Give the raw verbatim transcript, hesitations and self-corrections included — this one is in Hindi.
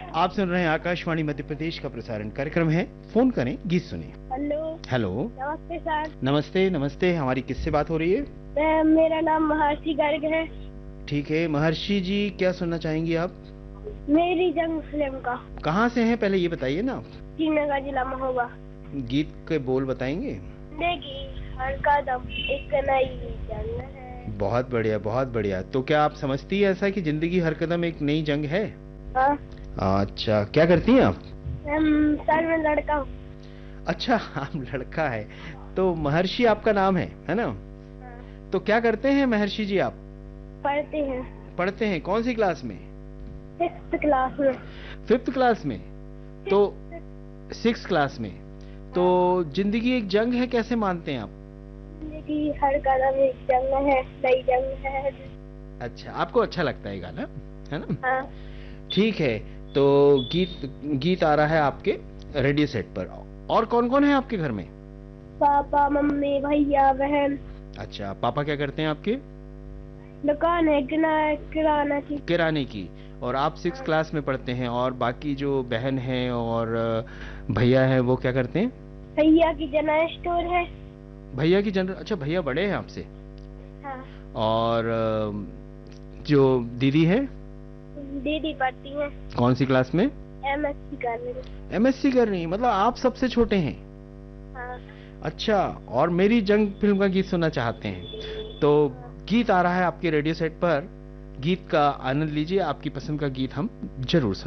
आप सुन रहे हैं आकाशवाणी मध्य प्रदेश का प्रसारण कार्यक्रम है फोन करें गीत सुनिए। हेलो। हेलो। नमस्ते सर। नमस्ते नमस्ते, हमारी किससे बात हो रही है? मैं मेरा नाम महर्षि गर्ग है। ठीक है महर्षि जी, क्या सुनना चाहेंगी आप? मेरी जंग फिल्म का। कहाँ से हैं पहले ये बताइए ना। श्रीनगर जिला महोबा। गीत के बोल बताएंगे? जिंदगी हर कदम एक नई जंग है। बहुत बढ़िया बहुत बढ़िया। तो क्या आप समझती है ऐसा कि जिंदगी हर कदम एक नई जंग है? हाँ। अच्छा, क्या करती हैं आप? हम सर में लड़का हूँ। अच्छा आप लड़का है, तो महर्षि आपका नाम है है ना? हाँ। तो क्या करते हैं महर्षि जी आप? पढ़ते हैं। पढ़ते हैं कौन सी क्लास में? सिक्स्थ क्लास में। फिफ्थ क्लास में? तो सिक्स क्लास में। तो जिंदगी एक जंग है कैसे मानते हैं आप? जिंदगी हर कदम एक जंग है, नई जंग है। अच्छा, आपको अच्छा लगता है गाना, है ना? हाँ। ठीक है, तो गीत गीत आ रहा है आपके रेडियो सेट पर। और कौन कौन है आपके घर में? पापा मम्मी भैया बहन। अच्छा, पापा क्या करते हैं आपके? दुकान है किराना किराना की। किराने की। और आप सिक्स क्लास में पढ़ते हैं, और बाकी जो बहन है और भैया है वो क्या करते हैं? भैया की जनरल स्टोर है। भैया की जनरल, अच्छा भैया बड़े हैं आपसे? हाँ। और अ, जो दीदी है? दीदी पढ़ती है। कौन सी क्लास में? एमएससी कर रही है। एमएससी कर रही है, मतलब आप सबसे छोटे हैं? हाँ। अच्छा, और मेरी जंग फिल्म का गीत सुनना चाहते हैं तो गीत आ रहा है आपके रेडियो सेट पर। गीत का आनंद लीजिए, आपकी पसंद का गीत हम जरूर सुन